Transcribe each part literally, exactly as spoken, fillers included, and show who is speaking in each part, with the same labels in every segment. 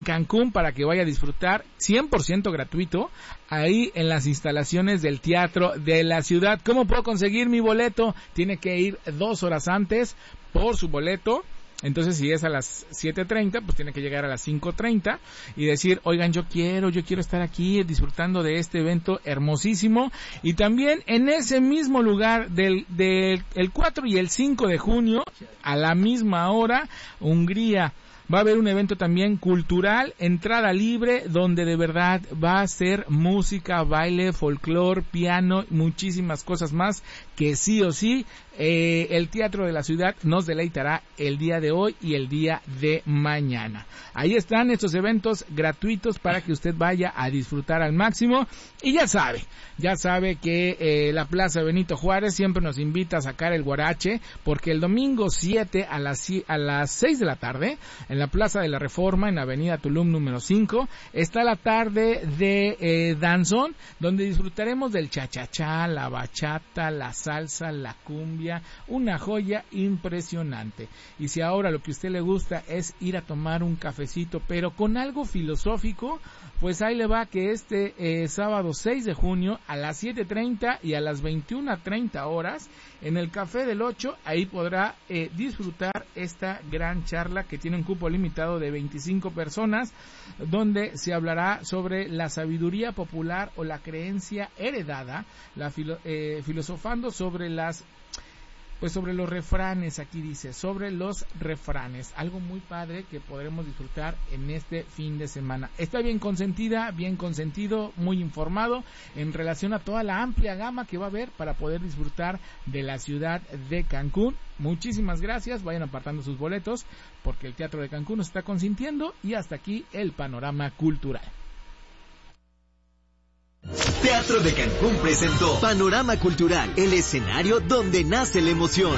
Speaker 1: Cancún para que vaya a disfrutar cien por ciento gratuito ahí en las instalaciones del Teatro de la Ciudad. ¿Cómo puedo conseguir mi boleto? Tiene que ir dos horas antes por su boleto. Entonces, si es a las siete treinta, pues tiene que llegar a las cinco treinta y decir, oigan, yo quiero, yo quiero estar aquí disfrutando de este evento hermosísimo. Y también en ese mismo lugar del, del el cuatro y el cinco de junio, a la misma hora, Hungría. Va a haber un evento también cultural, entrada libre, donde de verdad va a ser música, baile, folclore, piano, muchísimas cosas más que sí o sí eh, el Teatro de la Ciudad nos deleitará el día de hoy y el día de mañana. Ahí están estos eventos gratuitos para que usted vaya a disfrutar al máximo. Y ya sabe, ya sabe que eh, la Plaza Benito Juárez siempre nos invita a sacar el guarache, porque el domingo siete a las, a las seis de la tarde, en la Plaza de la Reforma, en la Avenida Tulum número cinco, está la tarde de eh, danzón, donde disfrutaremos del cha-cha-cha, la bachata, la salsa, la cumbia, una joya impresionante. Y si ahora lo que a usted le gusta es ir a tomar un cafecito, pero con algo filosófico, pues ahí le va que este eh, sábado seis de junio a las siete treinta y a las veintiuna treinta horas en el Café del ocho, ahí podrá eh, disfrutar esta gran charla que tiene un cupo limitado de veinticinco personas, donde se hablará sobre la sabiduría popular o la creencia heredada, la filo, eh, filosofando sobre las Pues sobre los refranes, aquí dice, sobre los refranes, algo muy padre que podremos disfrutar en este fin de semana. Está bien consentida, bien consentido, muy informado en relación a toda la amplia gama que va a haber para poder disfrutar de la ciudad de Cancún. Muchísimas gracias, vayan apartando sus boletos porque el Teatro de Cancún nos está consintiendo. Y hasta aquí el panorama cultural.
Speaker 2: Teatro de Cancún presentó Panorama Cultural, el escenario donde nace la emoción.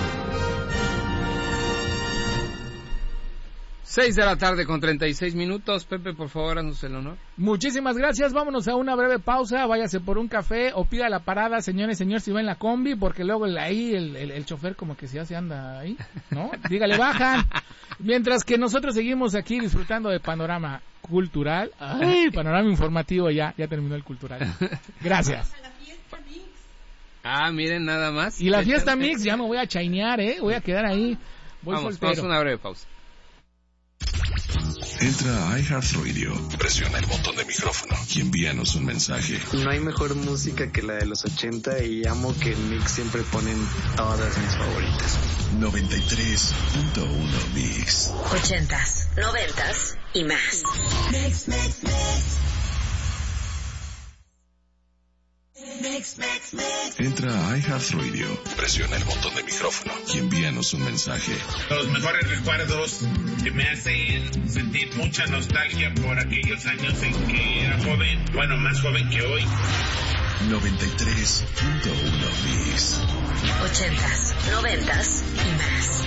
Speaker 3: Seis de la tarde con treinta y seis minutos. Pepe, por favor, haznos el honor.
Speaker 1: Muchísimas gracias, vámonos a una breve pausa, váyase por un café o pida la parada, señores, señor, si va en la combi, porque luego el, ahí el, el, el chofer como que ya se anda ahí, ¿no? Dígale, bajan. Mientras que nosotros seguimos aquí disfrutando de Panorama Cultural. Ay, panorama informativo, ya, ya terminó el cultural. Gracias.
Speaker 3: Ah, miren, nada más.
Speaker 1: Y la fiesta mix, ya me voy a chainear, ¿eh? Voy a quedar ahí. Voy
Speaker 3: vamos,
Speaker 1: soltero.
Speaker 3: vamos a una breve pausa.
Speaker 4: Entra a iHeartRadio, presiona el botón de micrófono y envíanos un mensaje.
Speaker 5: No hay mejor música que la de los ochenta y amo que en Mix siempre ponen todas mis favoritas.
Speaker 4: noventa y tres punto uno Mix.
Speaker 6: Ochentas, noventas y más.
Speaker 7: Mix, mix, mix. Mix, mix, mix.
Speaker 4: Entra a iHeartRadio, presiona el botón de micrófono y envíanos un mensaje.
Speaker 8: Los mejores recuerdos que me hacen sentir mucha nostalgia por aquellos años en que era joven, bueno, más joven que hoy.
Speaker 4: noventa y tres punto uno Mix.
Speaker 6: Ochentas, noventas y más.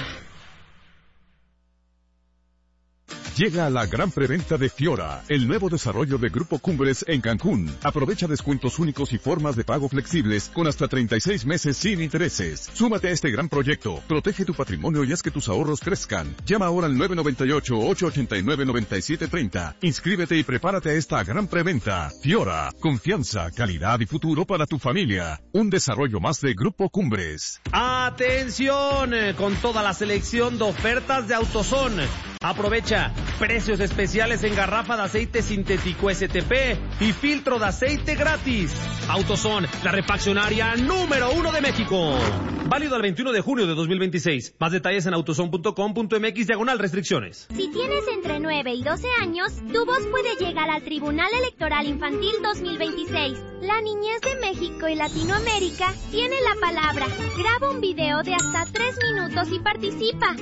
Speaker 9: Llega la gran preventa de Fiora, el nuevo desarrollo de Grupo Cumbres en Cancún. Aprovecha descuentos únicos y formas de pago flexibles con hasta treinta y seis meses sin intereses. Súmate a este gran proyecto, protege tu patrimonio y haz que tus ahorros crezcan. Llama ahora al nueve noventa y ocho, ocho ochenta y nueve, noventa y siete treinta. Inscríbete y prepárate a esta gran preventa. Fiora, confianza, calidad y futuro para tu familia. Un desarrollo más de Grupo Cumbres.
Speaker 10: ¡Atención! Con toda la selección de ofertas de AutoZone. Aprovecha precios especiales en garrafa de aceite sintético S T P y filtro de aceite gratis. AutoZone, la refaccionaria número uno de México. Válido al veintiuno de junio de dos mil veintiséis. Más detalles en autozone punto com punto m x diagonal restricciones.
Speaker 11: Si tienes entre nueve y doce años, tu voz puede llegar al Tribunal Electoral Infantil dos mil veintiséis. La niñez de México y Latinoamérica tiene la palabra. Graba un video de hasta tres minutos y participa.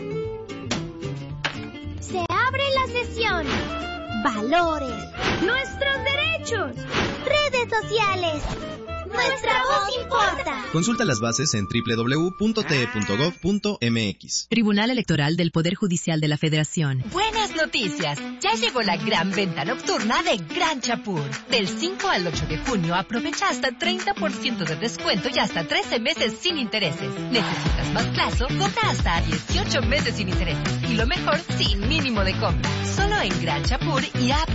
Speaker 11: Se abre la sesión. Valores. Nuestros derechos. Redes sociales. Nuestra voz importa.
Speaker 12: Consulta las bases en doble u doble u doble u punto t e punto gov punto m x.
Speaker 13: Tribunal Electoral del Poder Judicial de la Federación.
Speaker 14: Buenas noticias. Ya llegó la gran venta nocturna de Gran Chapur. Del cinco al ocho de junio aprovecha hasta treinta por ciento de descuento y hasta trece meses sin intereses. ¿Necesitas más plazo? Compra hasta dieciocho meses sin intereses. Y lo mejor, sin mínimo de compra. Solo en Gran Chapur y app